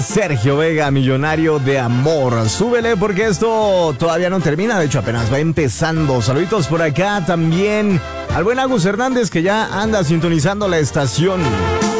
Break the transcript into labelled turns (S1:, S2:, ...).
S1: Sergio Vega, Millonario de Amor. Súbele porque esto todavía no termina, de hecho apenas va empezando. Saluditos por acá también al buen Agus Hernández que ya anda sintonizando la estación.